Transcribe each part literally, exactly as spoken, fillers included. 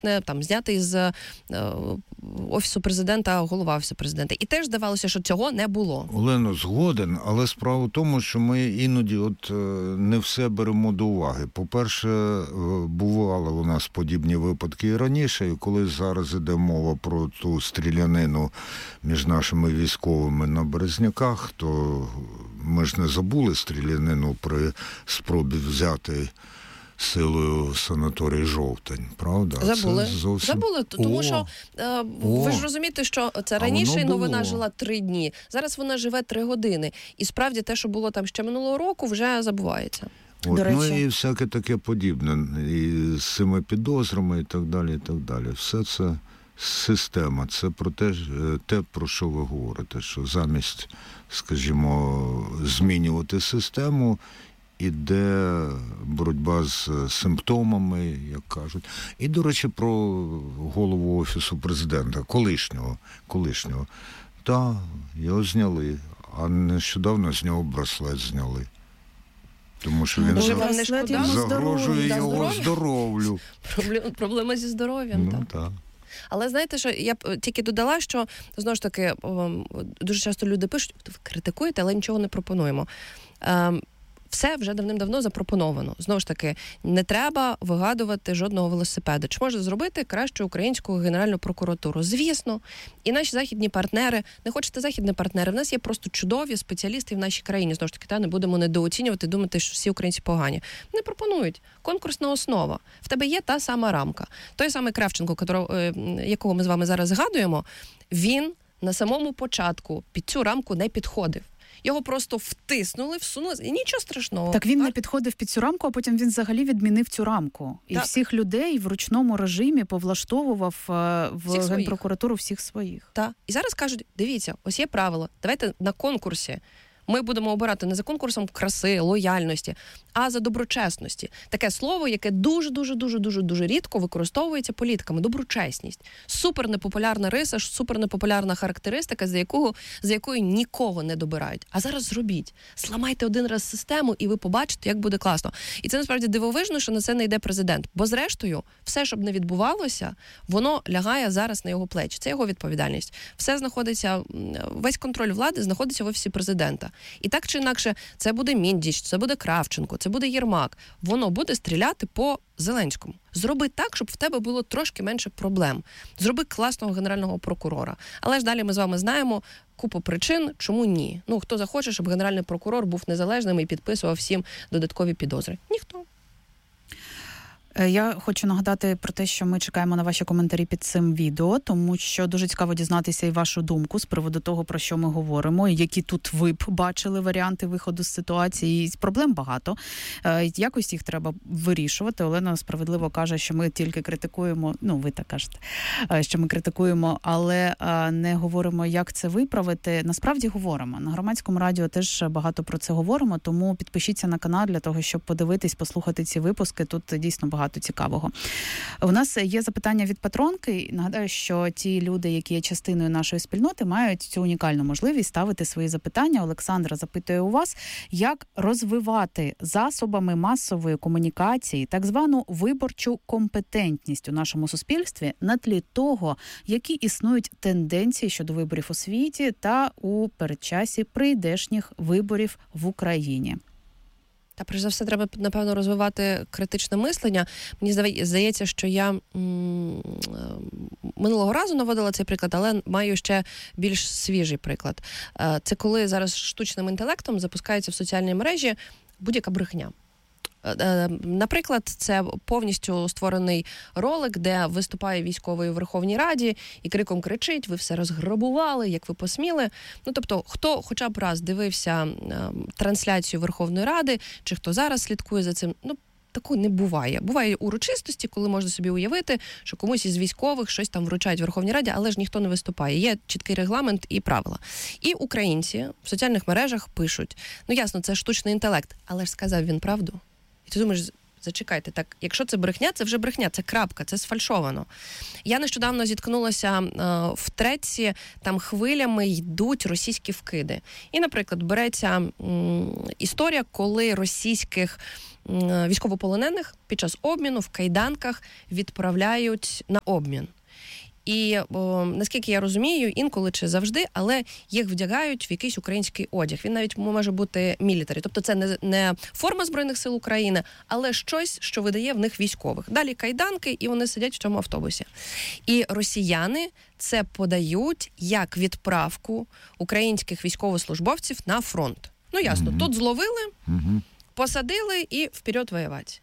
там знятий з е, Офісу президента, голова Офісу президента. І теж здавалося, що цього не було. Олено, згоден, але справа в тому, що ми іноді от не все беремо до уваги. По-перше, бували у нас подібні випадки і раніше, і коли зараз іде мова про ту стрілянину між нашими військовими на Березняках, то ми ж не забули стрілянину при спробі взяти силою санаторій «Жовтень», правда? Забули. Це зовсім... Забули, тому О. що е, ви ж розумієте, що це раніше новина жила три дні, зараз вона живе три години. І справді те, що було там ще минулого року, вже забувається. От, До речі. Ну і всяке таке подібне, і з цими підозрами і так далі, і так далі. Все це система, це про те, те, про що ви говорите, що замість, скажімо, змінювати систему, іде боротьба з симптомами, як кажуть. І, до речі, про голову Офісу президента, колишнього, колишнього. Так, його зняли, а нещодавно з нього браслет зняли. Тому що він за... загрожує його здоров'ю. Проблема, проблема зі здоров'ям, ну, так. так. Але знаєте, що я б тільки додала, що, знову ж таки, дуже часто люди пишуть, ви критикуєте, але нічого не пропонуємо. Все вже давним-давно запропоновано. Знову ж таки, не треба вигадувати жодного велосипеда. Чи можна зробити кращу українську Генеральну прокуратуру? Звісно. І наші західні партнери, не хочете західні партнери, в нас є просто чудові спеціалісти в нашій країні. Знову ж таки, та, не будемо недооцінювати, думати, що всі українці погані. Не пропонують. Конкурсна основа. В тебе є та сама рамка. Той самий Кравченко, якого ми з вами зараз згадуємо, він на самому початку під цю рамку не підходив. Його просто втиснули, всунули, і нічого страшного. Так він так? не підходив під цю рамку, а потім він взагалі відмінив цю рамку. І так. всіх людей в ручному режимі повлаштовував в всіх Генпрокуратуру всіх своїх. Так. І зараз кажуть, дивіться, ось є правило, давайте на конкурсі ми будемо обирати не за конкурсом краси, лояльності, а за доброчесності. Таке слово, яке дуже-дуже-дуже-дуже-дуже рідко використовується політиками. Доброчесність. Супер непопулярна риса, супер непопулярна характеристика, за якого, за якою нікого не добирають. А зараз зробіть. Сламайте один раз систему, і ви побачите, як буде класно. І це насправді дивовижно, що на це не йде президент. Бо зрештою, все, щоб не відбувалося, воно лягає зараз на його плечі. Це його відповідальність. Все знаходиться, весь контроль влади знаходиться в Офісі президента. І так чи інакше, це буде Міндіч, це буде Кравченко, це буде Єрмак. Воно буде стріляти по Зеленському. Зроби так, щоб в тебе було трошки менше проблем. Зроби класного генерального прокурора. Але ж далі ми з вами знаємо купу причин, чому ні. Ну, хто захоче, щоб генеральний прокурор був незалежним і підписував всім додаткові підозри? Ніхто. Я хочу нагадати про те, що ми чекаємо на ваші коментарі під цим відео, тому що дуже цікаво дізнатися і вашу думку з приводу того, про що ми говоримо, і які тут ви б бачили варіанти виходу з ситуації. І проблем багато. Якось їх треба вирішувати. Олена справедливо каже, що ми тільки критикуємо, ну ви так кажете, що ми критикуємо, але не говоримо, як це виправити. Насправді говоримо. На Громадському радіо теж багато про це говоримо, тому підпишіться на канал для того, щоб подивитись, послухати ці випуски. Тут дійсно багато багато цікавого. У нас є запитання від патронки. Нагадаю, що ті люди, які є частиною нашої спільноти, мають цю унікальну можливість ставити свої запитання. Олександра запитує у вас, як розвивати засобами масової комунікації так звану виборчу компетентність у нашому суспільстві на тлі того, які існують тенденції щодо виборів у світі та у передчасі прийдешніх виборів в Україні. Та, перш за все, треба, напевно, розвивати критичне мислення. Мені здається, що я м- минулого разу наводила цей приклад, але маю ще більш свіжий приклад. Це коли зараз штучним інтелектом запускається в соціальній мережі будь-яка брехня. Наприклад, це повністю створений ролик, де виступає військовий у Верховній Раді і криком кричить: ви все розграбували, як ви посміли. Ну, тобто, хто хоча б раз дивився трансляцію Верховної Ради, чи хто зараз слідкує за цим, ну, такого не буває. Буває урочистості, коли можна собі уявити, що комусь із військових щось там вручають в Верховній Раді, але ж ніхто не виступає. Є чіткий регламент і правила. І українці в соціальних мережах пишуть: ну, ясно, це штучний інтелект, але ж сказав він правду. І ти думаєш, зачекайте, так, якщо це брехня, це вже брехня, це крапка, це сфальшовано. Я нещодавно зіткнулася е, в Треці, там хвилями йдуть російські вкиди. І, наприклад, береться м, історія, коли російських військовополонених під час обміну в кайданках відправляють на обмін. І, о, наскільки я розумію, інколи чи завжди, але їх вдягають в якийсь український одяг. Він навіть може бути мілітарі. Тобто це не, не форма Збройних сил України, але щось, що видає в них військових. Далі кайданки, і вони сидять в цьому автобусі. І росіяни це подають як відправку українських військовослужбовців на фронт. Ну, ясно, mm-hmm. тут зловили, mm-hmm. посадили і вперед воювати.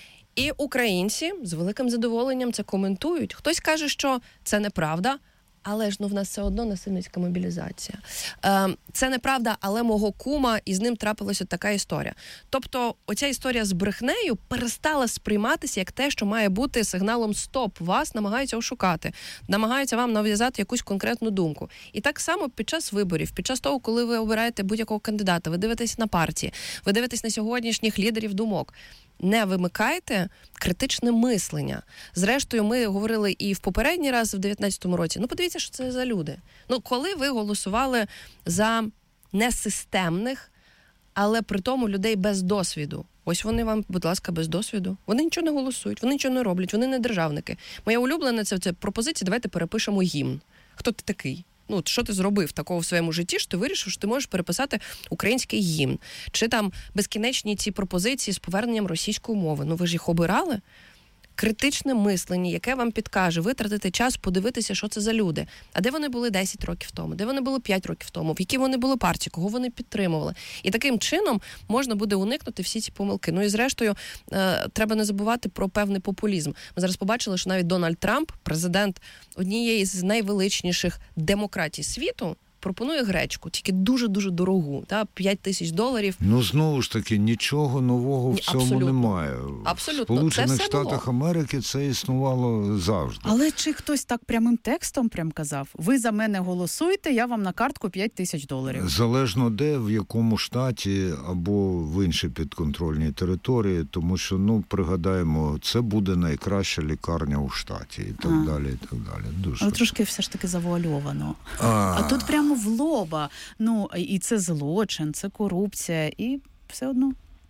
І українці з великим задоволенням це коментують. Хтось каже, що це неправда, але ж ну в нас все одно насильницька мобілізація. Е, це неправда, але мого кума, і з ним трапилася така історія. Тобто оця історія з брехнею перестала сприйматися як те, що має бути сигналом «стоп». Вас намагаються ошукати, намагаються вам нав'язати якусь конкретну думку. І так само під час виборів, під час того, коли ви обираєте будь-якого кандидата, ви дивитесь на партії, ви дивитесь на сьогоднішніх лідерів думок. Не вимикайте критичне мислення. Зрештою, ми говорили і в попередній раз, в дев'ятнадцятому році. Ну, подивіться, що це за люди. Ну, коли ви голосували за несистемних, але при тому людей без досвіду. Ось вони вам, будь ласка, без досвіду. Вони нічого не голосують, вони нічого не роблять, вони не державники. Моя улюблена це, це пропозиція, давайте перепишемо гімн. Хто ти такий? Ну, що ти зробив такого в своєму житті, що ти вирішив, що ти можеш переписати український гімн? Чи там безкінечні ці пропозиції з поверненням російської мови? Ну, ви ж їх обирали? Критичне мислення, яке вам підкаже витратити час, подивитися, що це за люди. А де вони були десять років тому? Де вони були п'ять років тому? В якій вони були партії? Кого вони підтримували? І таким чином можна буде уникнути всі ці помилки. Ну і зрештою, е, треба не забувати про певний популізм. Ми зараз побачили, що навіть Дональд Трамп, президент однієї з найвеличніших демократій світу, пропонує гречку, тільки дуже-дуже дорогу, та, п'ять тисяч доларів. Ну, знову ж таки, нічого нового в цьому Абсолютно. немає. Абсолютно. В Сполучених Штатах було. Америки це існувало завжди. Але чи хтось так прямим текстом прям казав? Ви за мене голосуєте, я вам на картку п'ять тисяч доларів. Залежно де, в якому штаті або в іншій підконтрольній території, тому що, ну, пригадаємо, це буде найкраща лікарня у штаті і так а. далі, і так далі. Дуже. Але трошки все ж таки завуальовано. А, а тут прямо в лоба. Ну, і це злочин, це корупція, і все одно.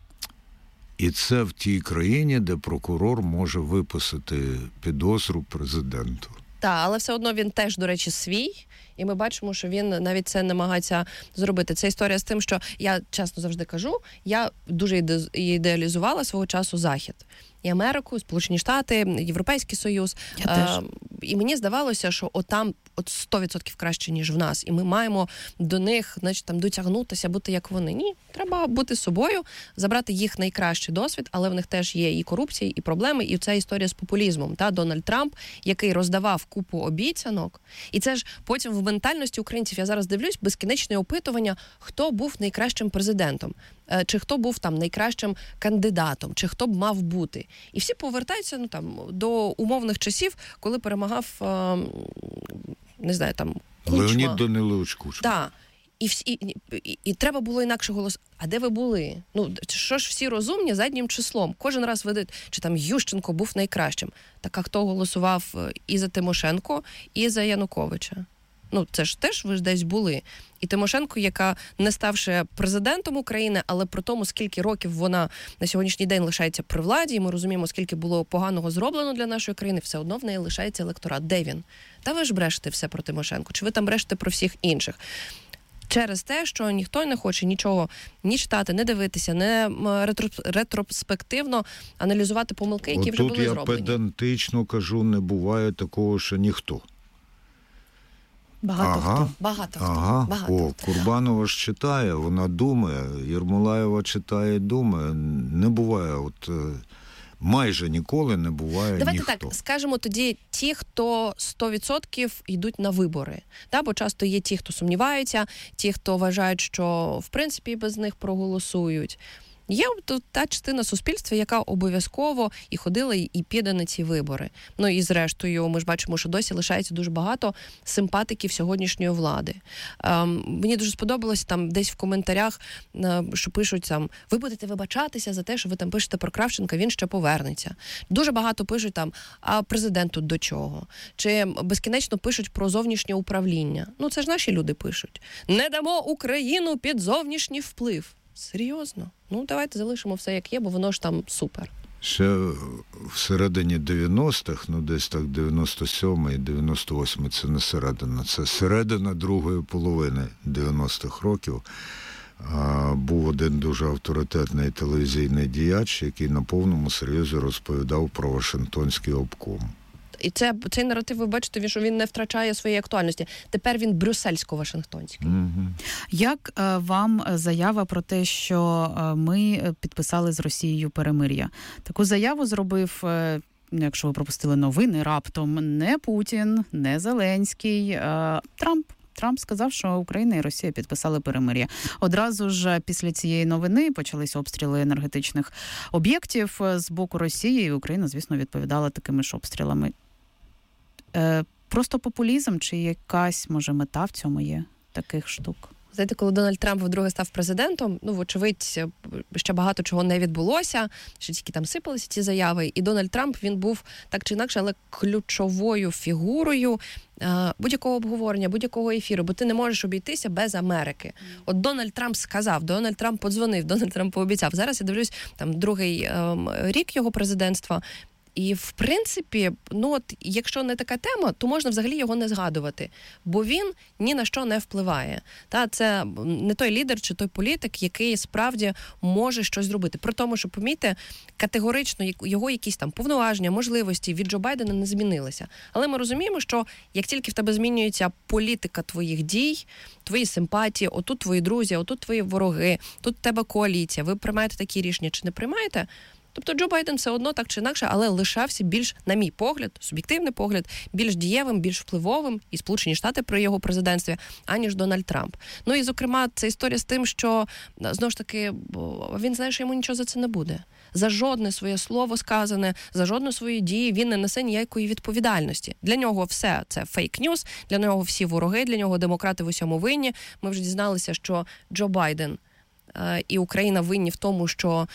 І це в тій країні, де прокурор може виписати підозру президенту. Так, але все одно він теж, до речі, свій. І ми бачимо, що він навіть це намагається зробити. Це історія з тим, що я чесно завжди кажу, я дуже ідеалізувала свого часу Захід. І Америку, Сполучені Штати, Європейський Союз. Я теж. І мені здавалося, що отам от сто відсотків краще, ніж в нас. І ми маємо до них, значить, там дотягнутися, бути як вони. Ні, треба бути собою, забрати їх найкращий досвід, але в них теж є і корупція, і проблеми, і ця історія з популізмом. Та Дональд Трамп, який роздавав купу обіцянок. І це ж потім в ментальності українців, я зараз дивлюсь, безкінечне опитування, хто був найкращим президентом, чи хто був там найкращим кандидатом, чи хто б мав бути. І всі повертаються, ну, там, до умовних часів, коли перемагав, не знаю, там, Кучма. Леонід Данилович Кучма. Так. І, всі, і, і, і треба було інакше голос. А де ви були? Ну, що ж всі розумні заднім числом? Кожен раз ведуть, чи там Ющенко був найкращим. Так а хто голосував і за Тимошенко, і за Януковича? Ну, це ж теж ви ж десь були. І Тимошенко, яка не ставши президентом України, але при тому, скільки років вона на сьогоднішній день лишається при владі, і ми розуміємо, скільки було поганого зроблено для нашої країни, все одно в неї лишається електорат. Де він? Та ви ж брешете все про Тимошенко, чи ви там брешете про всіх інших? Через те, що ніхто не хоче нічого ні читати, не дивитися, не ретроспективно аналізувати помилки, які От вже були зроблені. Тут я педантично кажу, не буває такого, що ніхто. Багато ага, хто. Багато хто. Ага. Багато О, хто. Курбанова ж читає, вона думає, Єрмолаєва читає і думає. Не буває, от майже ніколи не буває Давайте ніхто. так, скажемо тоді ті, хто сто відсотків йдуть на вибори. Да? Бо часто є ті, хто сумніваються, ті, хто вважають, що в принципі без них проголосують. Є тут та частина суспільства, яка обов'язково і ходила, і піде на ці вибори. Ну і зрештою, ми ж бачимо, що досі лишається дуже багато симпатиків сьогоднішньої влади. Ем, мені дуже сподобалось там десь в коментарях, е, що пишуть там, ви будете вибачатися за те, що ви там пишете про Кравченка, він ще повернеться. Дуже багато пишуть там, а президент тут до чого? Чи безкінечно пишуть про зовнішнє управління. Ну це ж наші люди пишуть. Не дамо Україну під зовнішній вплив. Серйозно? Ну, давайте залишимо все як є, бо воно ж там супер. Ще всередині дев'яностих, ну десь так дев'яносто сьомий, дев'яносто восьмий, це не середина, це середина другої половини дев'яностих років. А, був один дуже авторитетний телевізійний діяч, який на повному серйозі розповідав про Вашингтонський обком. І це, цей наратив, ви бачите, що він не втрачає своєї актуальності. Тепер він брюссельсько-вашингтонський. Угу. Як е, вам заява про те, що е, ми підписали з Росією перемир'я? Таку заяву зробив, е, якщо ви пропустили новини, раптом не Путін, не Зеленський, е, Трамп. Трамп сказав, що Україна і Росія підписали перемир'я. Одразу ж після цієї новини почалися обстріли енергетичних об'єктів з боку Росії, і Україна, звісно, відповідала такими ж обстрілами. Е, просто популізм чи якась, може, мета в цьому є таких штук? Знаєте, коли Дональд Трамп вдруге став президентом, ну, вочевидь, ще багато чого не відбулося, що тільки там сипалися ці заяви, і Дональд Трамп, він був так чи інакше, але ключовою фігурою е, будь-якого обговорення, будь-якого ефіру, бо ти не можеш обійтися без Америки. От Дональд Трамп сказав, Дональд Трамп подзвонив, Дональд Трамп пообіцяв. Зараз я дивлюсь, там, другий е, рік його президентства. І, в принципі, ну от, якщо не така тема, то можна взагалі його не згадувати, бо він ні на що не впливає. Та, це не той лідер чи той політик, який справді може щось зробити. При тому, що, помітьте, категорично його якісь там повноваження, можливості від Джо Байдена не змінилися. Але ми розуміємо, що як тільки в тебе змінюється політика твоїх дій, твої симпатії, отут твої друзі, отут твої вороги, тут в тебе коаліція, ви приймаєте такі рішення чи не приймаєте, тобто Джо Байден все одно так чи інакше, але лишався більш, на мій погляд, суб'єктивний погляд, більш дієвим, більш впливовим, і Сполучені Штати при його президентстві, аніж Дональд Трамп. Ну і, зокрема, це історія з тим, що, знову ж таки, він знає, що йому нічого за це не буде. За жодне своє слово сказане, за жодну свою дію він не несе ніякої відповідальності. Для нього все це фейк-ньюс, для нього всі вороги, для нього демократи в усьому винні. Ми вже дізналися, що Джо Байден і Україна винні в тому, що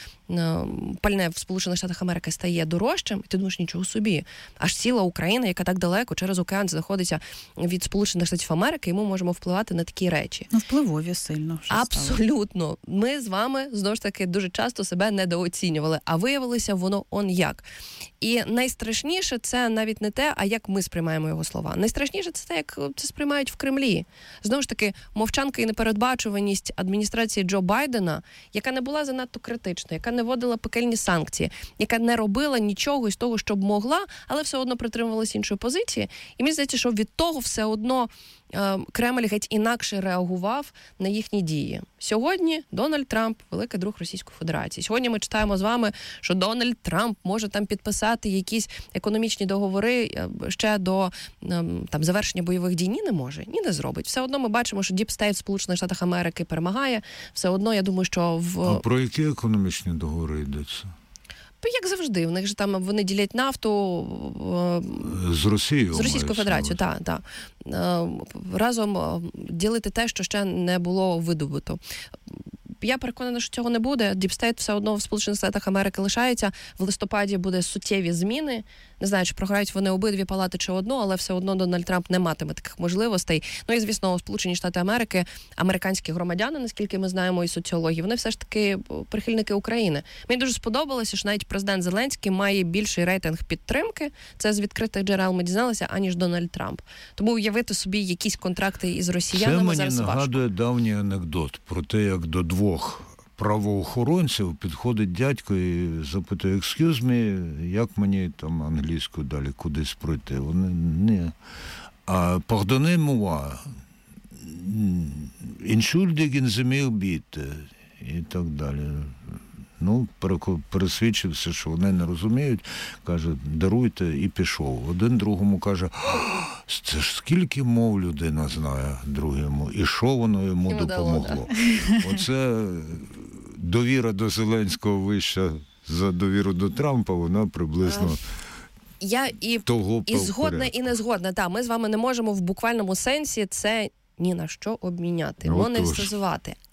пальне в Сполучених Штатах Америки стає дорожчим, і ти думаєш, нічого собі. Аж ціла Україна, яка так далеко, через океан знаходиться від Сполучених Штатів Америки, і ми можемо впливати на такі речі. Ну, впливові сильно вже стали. Абсолютно. Ми з вами, знову ж таки, дуже часто себе недооцінювали, а виявилося воно он як. І найстрашніше це навіть не те, а як ми сприймаємо його слова. Найстрашніше це те, як це сприймають в Кремлі. Знову ж таки, мовчанка і непередбачуваність адміністрації Джо Байдена, яка не була занадто критична, яка не вводила пекельні санкції, яка не робила нічого із того, що б могла, але все одно притримувалася іншої позиції. І мені здається, що від того все одно е, Кремль геть інакше реагував на їхні дії. Сьогодні Дональд Трамп – великий друг Російської Федерації. Сьогодні ми читаємо з вами, що Дональд Трамп може там підписати якісь економічні договори ще до там завершення бойових дій. Ні, не може, ні не зробить. Все одно ми бачимо, що Deep State в Сполучених Штатах Америки перемагає. Все одно, я думаю, що в... А про які економічні договори йдеться? Як завжди, в них же там вони ділять нафту з Росією, з Російською Федерацією, так, так. Разом ділити те, що ще не було видобуто. Я переконана, що цього не буде. Діпстейт все одно в Сполучених Штатах Америки лишається. В листопаді буде суттєві зміни. Не знаю, чи програють вони обидві палати чи одну, але все одно Дональд Трамп не матиме таких можливостей. Ну і, звісно, Сполучені Штати Америки, американські громадяни, наскільки ми знаємо, і соціологи, вони все ж таки прихильники України. Мені дуже сподобалося, що навіть президент Зеленський має більший рейтинг підтримки, це з відкритих джерел ми дізналися, аніж Дональд Трамп. Тому уявити собі якісь контракти із росіянами зараз важко. Це мені нагадує давній анекдот про те, як до двох правоохоронців підходить дядько і запитує: «Excuse me, як мені там англійською далі кудись пройти?» Вони не. А «Pardonnez-moi, entschuldigen Sie mich bitte» і так далі. Ну, пересвідчився, що вони не розуміють, каже: «Даруйте», і пішов. Один другому каже: «Це ж скільки мов людина знає», другому, і що воно йому Йому допомогло. Оце довіра до Зеленського вища за довіру до Трампа, вона приблизно... Я і, того і згодна, і не згодна. Так, ми з вами не можемо в буквальному сенсі це ні на що обміняти, ну, монетизувати.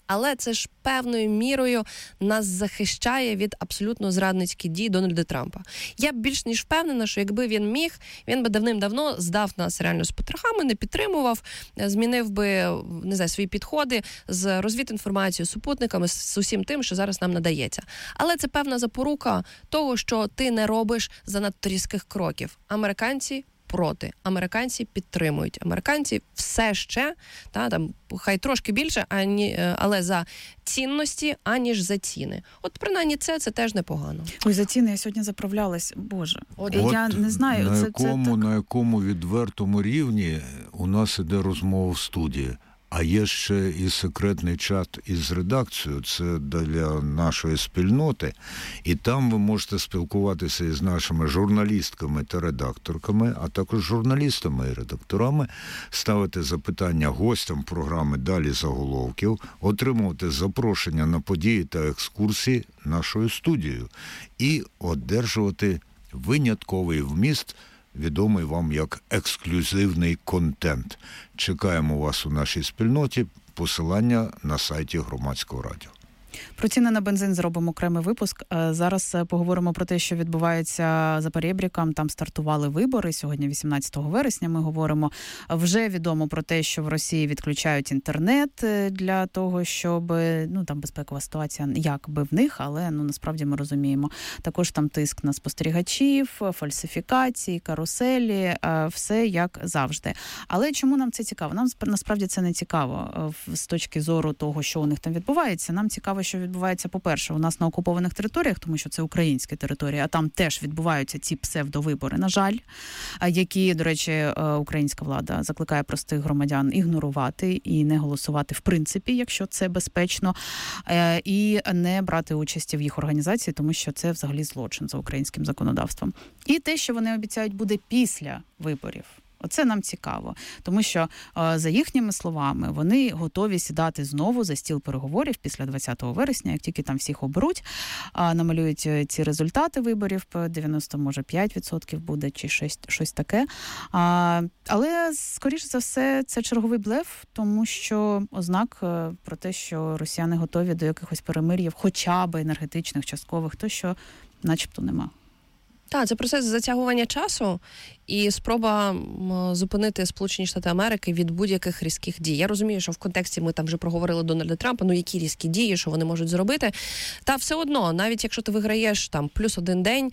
Але це ж певною мірою нас захищає від абсолютно зрадницьких дій Дональда Трампа. Я більш ніж впевнена, що якби він міг, він би давним-давно здав нас реально з потрохами, не підтримував, змінив би, не знаю, свої підходи з розвідінформацією, супутниками, з усім тим, що зараз нам надається. Але це певна запорука того, що ти не робиш занадто різких кроків. Американці проти. Американці підтримують. Американці все ще, та, там, хай трошки більше, ані, але за цінності, аніж за ціни. От принаймні це, це теж непогано. Ой, за ціни я сьогодні заправлялась. Боже, От я не знаю. На, це, якому, це так... на якому відвертому рівні у нас іде розмова в студії. А є ще і секретний чат із редакцією, це для нашої спільноти, і там ви можете спілкуватися із нашими журналістками та редакторками, а також журналістами і редакторами, ставити запитання гостям програми «Далі заголовків», отримувати запрошення на події та екскурсії нашою студією і одержувати винятковий вміст, відомий вам як ексклюзивний контент. Чекаємо вас у нашій спільноті. Посилання на сайті Громадського радіо. Про ціни на бензин зробимо окремий випуск. Зараз поговоримо про те, що відбувається за перебріком. Там стартували вибори. Сьогодні, вісімнадцятого вересня, ми говоримо. Вже відомо про те, що в Росії відключають інтернет для того, щоб, ну, там безпекова ситуація якби в них, але, ну, насправді ми розуміємо. Також там тиск на спостерігачів, фальсифікації, каруселі, все як завжди. Але чому нам це цікаво? Нам насправді це не цікаво з точки зору того, що у них там відбувається. Нам цікаво, що відбувається, по-перше, у нас на окупованих територіях, тому що це українські території, а там теж відбуваються ці псевдовибори, на жаль, які, до речі, українська влада закликає простих громадян ігнорувати і не голосувати в принципі, якщо це безпечно, і не брати участі в їх організації, тому що це взагалі злочин за українським законодавством. І те, що вони обіцяють, буде після виборів. Оце нам цікаво, тому що, за їхніми словами, вони готові сідати знову за стіл переговорів після двадцятого вересня, як тільки там всіх оберуть, намалюють ці результати виборів, дев'яносто, може, п'ять відсотків буде, чи щось, щось таке. Але, скоріш за все, це черговий блеф, тому що ознак про те, що росіяни готові до якихось перемир'їв, хоча б енергетичних, часткових, то що начебто нема. Так, це процес затягування часу і спроба зупинити Сполучені Штати Америки від будь-яких різких дій. Я розумію, що в контексті ми там вже проговорили Дональда Трампа, ну які різкі дії, що вони можуть зробити. Та все одно, навіть якщо ти виграєш там плюс один день,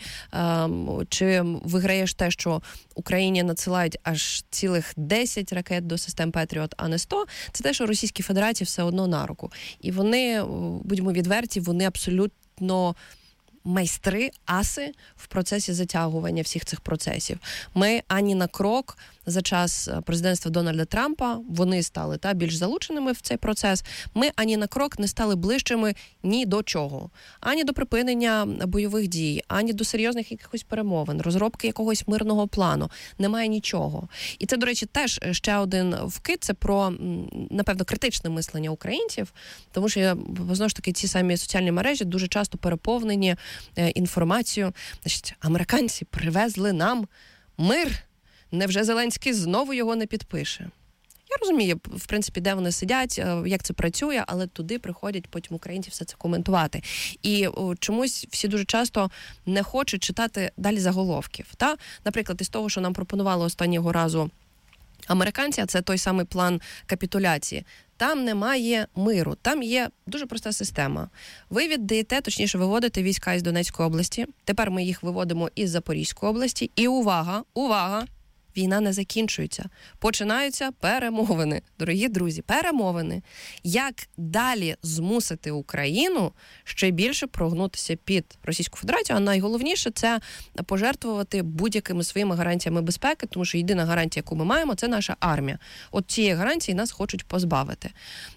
чи виграєш те, що Україні надсилають аж цілих десять ракет до систем Петріот, а не сто, це те, що Російській Федерації все одно на руку. І вони, будьмо відверті, вони абсолютно майстри, аси в процесі затягування всіх цих процесів. Ми ані на крок за час президентства Дональда Трампа, вони стали та більш залученими в цей процес, ми ані на крок не стали ближчими ні до чого. Ані до припинення бойових дій, ані до серйозних якихось перемовин, розробки якогось мирного плану. Немає нічого. І це, до речі, теж ще один вкид, це про, напевно, критичне мислення українців, тому що, знову ж таки, ці самі соціальні мережі дуже часто переповнені інформацією. Значить, американці привезли нам мир. Невже Зеленський знову його не підпише? Я розумію, в принципі, де вони сидять, як це працює, але туди приходять потім українці все це коментувати. І о, чомусь всі дуже часто не хочуть читати далі заголовків. Та? Наприклад, із того, що нам пропонували останнього разу американці, а це той самий план капітуляції. Там немає миру, там є дуже проста система. Ви віддаєте, точніше, виводите війська із Донецької області, тепер ми їх виводимо із Запорізької області, і увага, увага, війна не закінчується. Починаються перемовини. Дорогі друзі, перемовини. Як далі змусити Україну ще більше прогнутися під Російську Федерацію, а найголовніше – це пожертвувати будь-якими своїми гарантіями безпеки, тому що єдина гарантія, яку ми маємо – це наша армія. От цієї гарантії нас хочуть позбавити.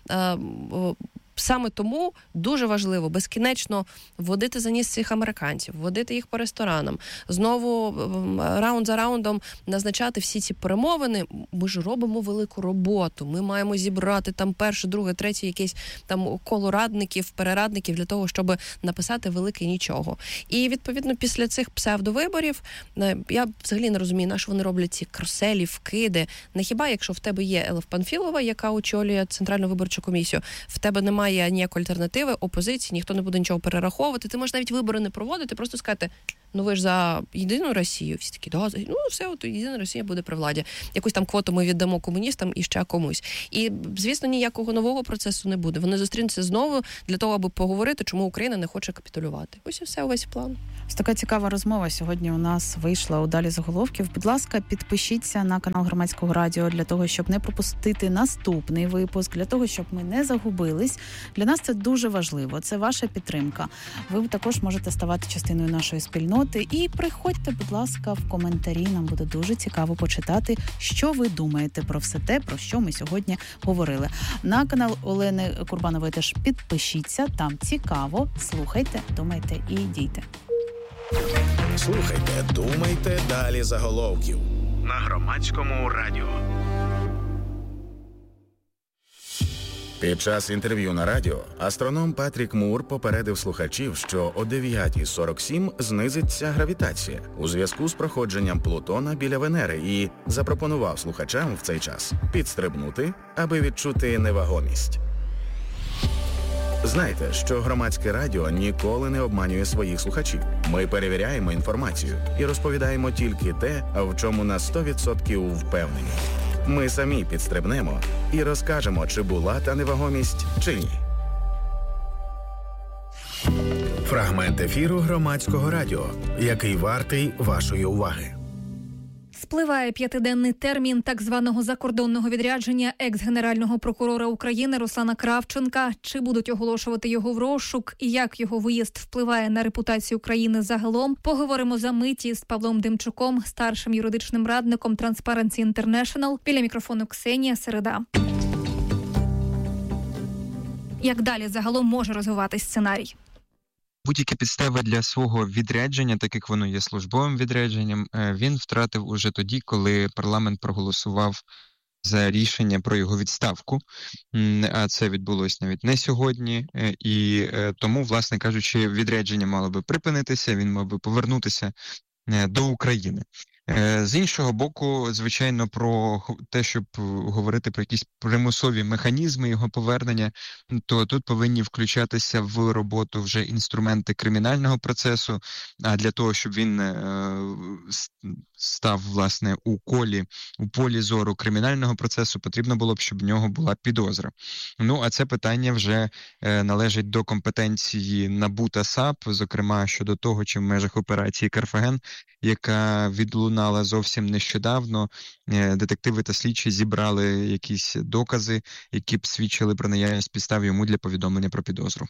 Саме тому дуже важливо безкінечно водити за ніс цих американців, водити їх по ресторанам, знову раунд за раундом назначати всі ці перемовини. Ми ж робимо велику роботу, ми маємо зібрати там перше, друге, третє якесь там коло радників, перерадників для того, щоб написати велике нічого. І, відповідно, після цих псевдовиборів, я взагалі не розумію, на що вони роблять ці каруселі, вкиди. Не хіба, якщо в тебе є Елеф Панфілова, яка очолює Центральну виборчу комісію, в тебе немає немає ніякої альтернативи, опозиції, ніхто не буде нічого перераховувати. Ти можеш навіть вибори не проводити, просто сказати, ну ви ж за єдину Росію. Всі такі, да, ну все, от єдина Росія буде при владі. Якусь там квоту ми віддамо комуністам і ще комусь. І, звісно, ніякого нового процесу не буде. Вони зустрінуться знову для того, аби поговорити, чому Україна не хоче капітулювати. Ось і все, увесь план. Ось така цікава розмова сьогодні у нас вийшла у «Далі заголовків». Будь ласка, підпишіться на канал Громадського радіо для того, щоб не пропустити наступний випуск, для того, щоб ми не загубились. Для нас це дуже важливо. Це ваша підтримка. Ви також можете ставати частиною нашої спільноти. І приходьте, будь ласка, в коментарі. Нам буде дуже цікаво почитати, що ви думаєте про все те, про що ми сьогодні говорили. На канал Олени Курбанової теж підпишіться. Там цікаво. Слухайте, думайте і дійте. Слухайте, думайте, далі заголовків на Громадському радіо. Під час інтерв'ю на радіо астроном Патрік Мур попередив слухачів, що о дев'ята сорок сім знизиться гравітація у зв'язку з проходженням Плутона біля Венери і запропонував слухачам в цей час підстрибнути, аби відчути невагомість. Знайте, що Громадське радіо ніколи не обманює своїх слухачів. Ми перевіряємо інформацію і розповідаємо тільки те, в чому на сто відсотків впевнені. Ми самі підстрибнемо і розкажемо, чи була та невагомість, чи ні. Фрагмент ефіру Громадського радіо, який вартий вашої уваги. Спливає п'ятиденний термін так званого закордонного відрядження екс-генерального прокурора України Руслана Кравченка. Чи будуть оголошувати його в розшук і як його виїзд впливає на репутацію країни загалом, поговоримо за миті з Павлом Демчуком, старшим юридичним радником Transparency International. Біля мікрофону Ксенія Середа. Як далі загалом може розвиватись сценарій? Будь-які підстави для свого відрядження, так як воно є службовим відрядженням, він втратив уже тоді, коли парламент проголосував за рішення про його відставку, а це відбулось навіть не сьогодні, і тому, власне кажучи, відрядження мало би припинитися, він мав би повернутися до України. З іншого боку, звичайно, про те, щоб говорити про якісь примусові механізми його повернення, то тут повинні включатися в роботу вже інструменти кримінального процесу, а для того, щоб він став, власне, у колі, у полі зору кримінального процесу, потрібно було б, щоб в нього була підозра. Ну, а це питання вже належить до компетенції НАБУ та САП, зокрема, щодо того, чи в межах операції «Карфаген», яка відлунала зовсім нещодавно, детективи та слідчі зібрали якісь докази, які б свідчили про наявність підстав йому для повідомлення про підозру.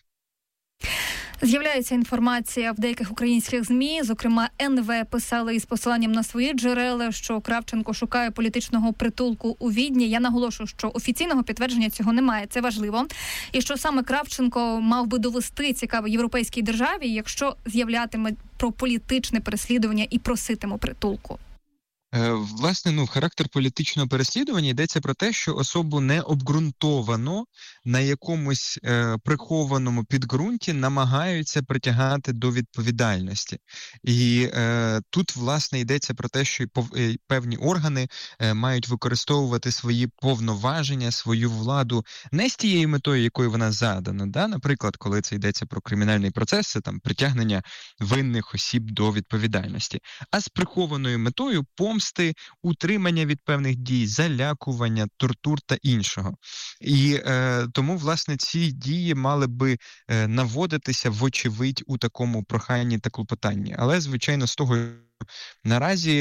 З'являється інформація в деяких українських ЗМІ, зокрема ен ве писали із посиланням на свої джерела, що Кравченко шукає політичного притулку у Відні. Я наголошую, що офіційного підтвердження цього немає, це важливо. І що саме Кравченко мав би довести цікаво європейській державі, якщо з'являтиме про політичне переслідування і проситиме притулку. Власне, ну, характер політичного переслідування йдеться про те, що особу не обґрунтовано на якомусь е, прихованому підґрунті намагаються притягати до відповідальності. І е, тут, власне, йдеться про те, що певні органи е, мають використовувати свої повноваження, свою владу не з тією метою, якою вона задана. Да? Наприклад, коли це йдеться про кримінальний процес, це там притягнення винних осіб до відповідальності, а з прихованою метою помсти, утримання від певних дій, залякування, тортур та іншого. І е, тому, власне, ці дії мали би е, наводитися, вочевидь, у такому проханні та клопотанні. Але, звичайно, з того, наразі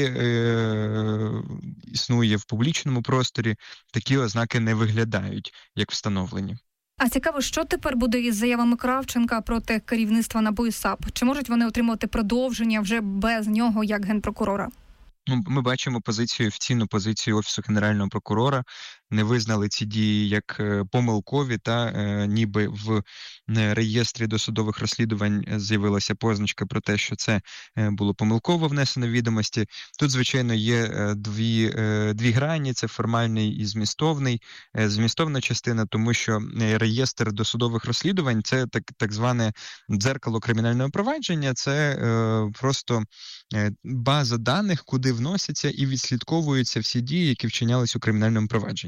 е, існує в публічному просторі, такі ознаки не виглядають, як встановлені. А цікаво, що тепер буде із заявами Кравченка проти керівництва НАБУ і САП? Чи можуть вони отримувати продовження вже без нього як генпрокурора? Ну, ми бачимо позицію, офіційну позицію Офісу Генерального прокурора. Не визнали ці дії як помилкові, та е, ніби в реєстрі досудових розслідувань з'явилася позначка про те, що це було помилково внесено відомості. Тут, звичайно, є дві, е, дві грані, це формальний і змістовний. Е, змістовна частина, тому що реєстр досудових розслідувань – це так, так зване дзеркало кримінального провадження, це е, просто е, база даних, куди вносяться і відслідковуються всі дії, які вчинялись у кримінальному провадженні.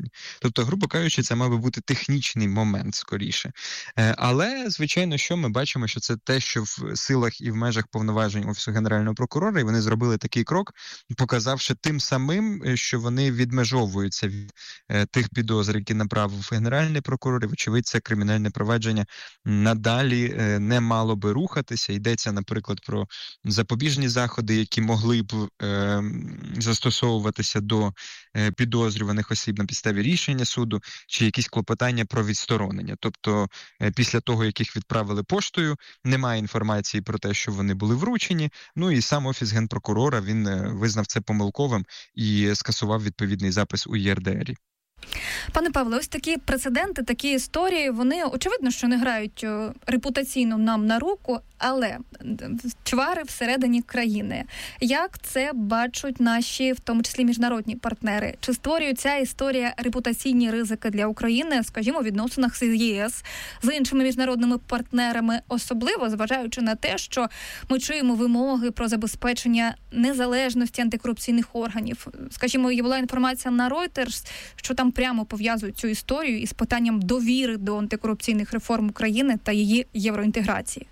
Тобто, грубо кажучи, це мав би бути технічний момент скоріше. Але, звичайно, що ми бачимо, що це те, що в силах і в межах повноважень Офісу Генерального прокурора, і вони зробили такий крок, показавши тим самим, що вони відмежовуються від тих підозр, які направив Генеральний прокурор, і, вочевидь, це кримінальне провадження надалі не мало би рухатися. Йдеться, наприклад, про запобіжні заходи, які могли б е, застосовуватися до е, підозрюваних осіб на підставі рішення суду, чи якісь клопотання про відсторонення. Тобто, е, після того, як їх відправили поштою, немає інформації про те, що вони були вручені, ну і сам Офіс Генпрокурора, він е, визнав це помилковим і скасував відповідний запис у Є Ер Де Ері. Пане Павле, ось такі прецеденти, такі історії, вони, очевидно, що не грають репутаційно нам на руку, але чвари всередині країни. Як це бачать наші, в тому числі міжнародні партнери? Чи створює ця історія репутаційні ризики для України, скажімо, в відносинах з Є Ес, з іншими міжнародними партнерами, особливо зважаючи на те, що ми чуємо вимоги про забезпечення незалежності антикорупційних органів? Скажімо, є була інформація на Reuters, що там прямо пов'язують цю історію із питанням довіри до антикорупційних реформ України та її євроінтеграції.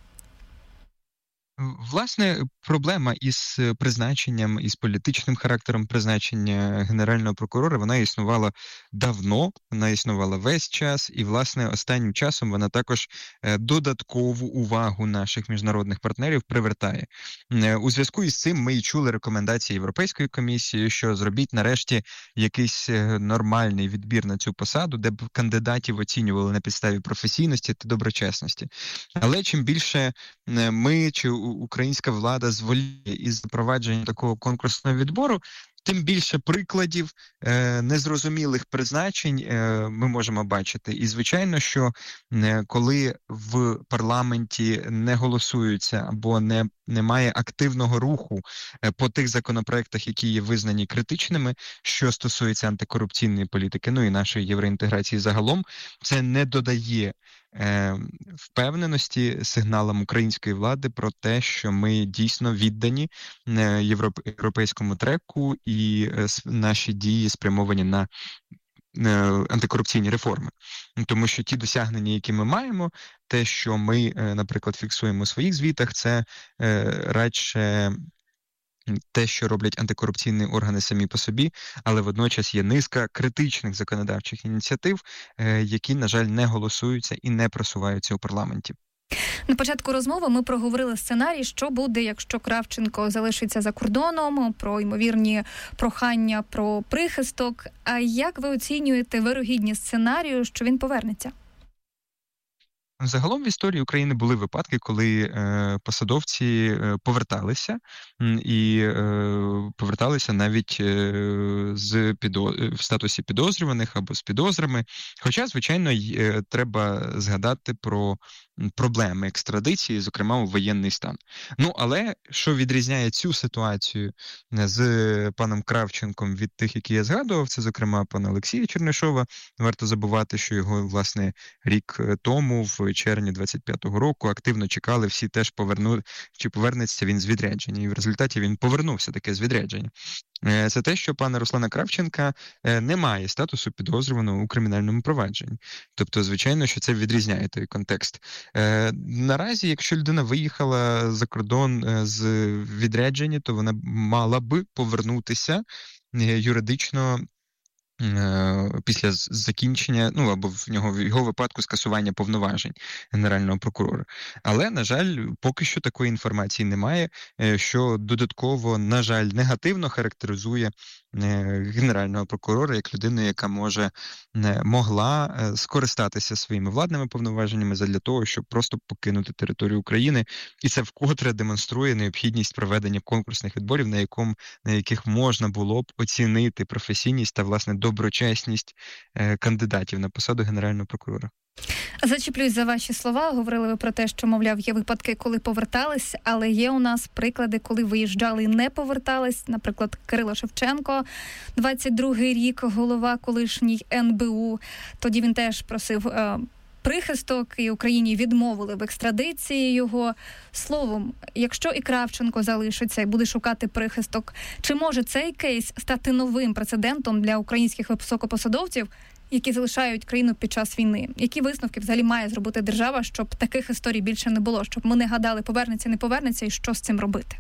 Власне, проблема із призначенням, із політичним характером призначення Генерального прокурора, вона існувала давно, вона існувала весь час, і, власне, останнім часом вона також додаткову увагу наших міжнародних партнерів привертає. У зв'язку із цим ми й чули рекомендації Європейської комісії, що зробіть нарешті якийсь нормальний відбір на цю посаду, де б кандидатів оцінювали на підставі професійності та доброчесності. Але чим більше ми чи українська влада зволіє із запровадженням такого конкурсного відбору, тим більше прикладів е, незрозумілих призначень е, ми можемо бачити. І, звичайно, що е, коли в парламенті не голосуються або не, немає активного руху е, по тих законопроектах, які є визнані критичними, що стосується антикорупційної політики, ну і нашої євроінтеграції загалом, це не додає впевненості сигналам української влади про те, що ми дійсно віддані європейському треку і наші дії спрямовані на антикорупційні реформи. Тому що ті досягнення, які ми маємо, те, що ми, наприклад, фіксуємо у своїх звітах, це радше те, що роблять антикорупційні органи самі по собі, але водночас є низка критичних законодавчих ініціатив, які, на жаль, не голосуються і не просуваються у парламенті. На початку розмови ми проговорили сценарій, що буде, якщо Кравченко залишиться за кордоном, про ймовірні прохання про прихисток. А як ви оцінюєте вирогідність сценарію, що він повернеться? Загалом в історії України були випадки, коли е, посадовці е, поверталися, і е, поверталися навіть е, з підо... в статусі підозрюваних або з підозрами. Хоча, звичайно, е, треба згадати про проблеми екстрадиції, зокрема у воєнний стан. Ну, але що відрізняє цю ситуацію з паном Кравченком від тих, які я згадував, це, зокрема, пана Олексія Чернишова. Варто забувати, що його, власне, рік тому, в червні двадцять п'ятого року, активно чекали, всі теж поверну... чи повернеться він з відрядження. І в результаті він повернувся таке з відрядження. Це те, що пана Руслана Кравченка не має статусу підозрюваного у кримінальному провадженні. Тобто, звичайно, що це відрізняє той контекст. Наразі, якщо людина виїхала за кордон з відрядження, то вона мала би повернутися юридично після закінчення, ну, або в нього в його випадку скасування повноважень Генерального прокурора. Але, на жаль, поки що такої інформації немає, що додатково, на жаль, негативно характеризує Генерального прокурора як людину, яка може, могла скористатися своїми владними повноваженнями задля того, щоб просто покинути територію України. І це вкотре демонструє необхідність проведення конкурсних відборів, на якому, на яких можна було б оцінити професійність та, власне, доброчесність кандидатів на посаду Генерального прокурора. Зачіплюсь за ваші слова. Говорили ви про те, що, мовляв, є випадки, коли повертались, але є у нас приклади, коли виїжджали і не повертались. Наприклад, Кирило Шевченко, двадцять другий рік, голова колишній Ен Бе У. Тоді він теж просив е, прихисток, і Україні відмовили в екстрадиції його. Словом, якщо і Кравченко залишиться і буде шукати прихисток, чи може цей кейс стати новим прецедентом для українських високопосадовців, які залишають країну під час війни? Які висновки взагалі має зробити держава, щоб таких історій більше не було, щоб ми не гадали, повернеться, не повернеться, і що з цим робити?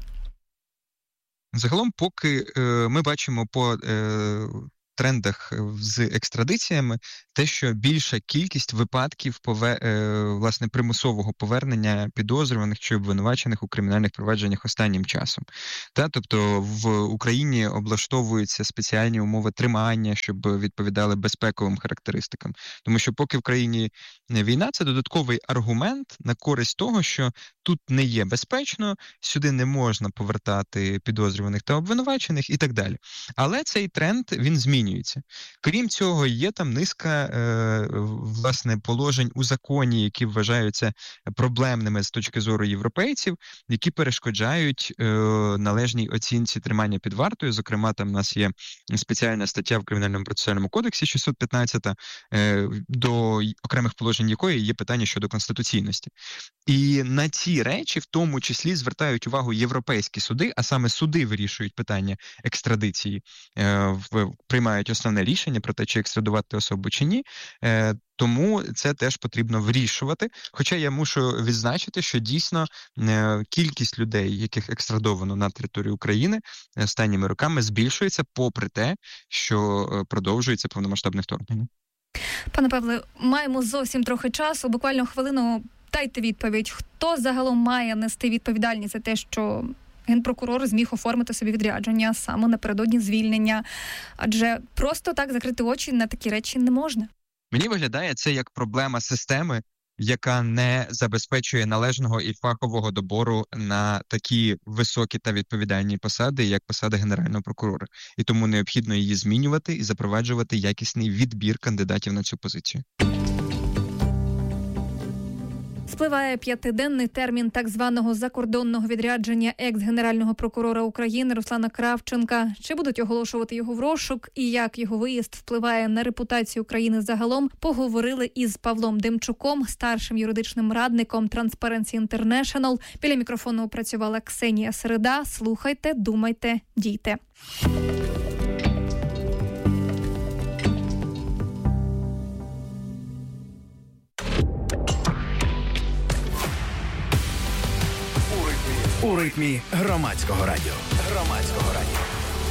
Загалом, поки е, ми бачимо по е, трендах з екстрадиціями, те, що більша кількість випадків пове, е, власне, примусового повернення підозрюваних чи обвинувачених у кримінальних провадженнях останнім часом. Та, тобто в Україні облаштовуються спеціальні умови тримання, щоб відповідали безпековим характеристикам. Тому що поки в країні війна, це додатковий аргумент на користь того, що тут не є безпечно, сюди не можна повертати підозрюваних та обвинувачених і так далі. Але цей тренд, він змінюється. Крім цього, є там низка е, власне положень у законі, які вважаються проблемними з точки зору європейців, які перешкоджають е, належній оцінці тримання під вартою. Зокрема, там у нас є спеціальна стаття в Кримінальному процесуальному кодексі шістсот п'ятнадцята, е, до окремих положень якої є питання щодо конституційності. І на ці речі в тому числі звертають увагу європейські суди, а саме суди вирішують питання екстрадиції, е, в, приймають основне рішення про те, чи екстрадувати особу чи ні. Е, тому це теж потрібно вирішувати. Хоча я мушу відзначити, що дійсно е, кількість людей, яких екстрадовано на територію України останніми роками збільшується, попри те, що е, продовжується повномасштабне вторгнення. Пане Павле, маємо зовсім трохи часу, буквально хвилину. Дайте відповідь, хто загалом має нести відповідальність за те, що генпрокурор зміг оформити собі відрядження саме напередодні звільнення? Адже просто так закрити очі на такі речі не можна. Мені виглядає це як проблема системи, яка не забезпечує належного і фахового добору на такі високі та відповідальні посади, як посада Генерального прокурора. І тому необхідно її змінювати і запроваджувати якісний відбір кандидатів на цю позицію. Спливає п'ятиденний термін так званого закордонного відрядження екс-генерального прокурора України Руслана Кравченка. Чи будуть оголошувати його в розшук і як його виїзд впливає на репутацію країни загалом, поговорили із Павлом Демчуком, старшим юридичним радником Transparency International. Біля мікрофону працювала Ксенія Середа. Слухайте, думайте, дійте. У ритмі громадського радіо. Громадського радіо.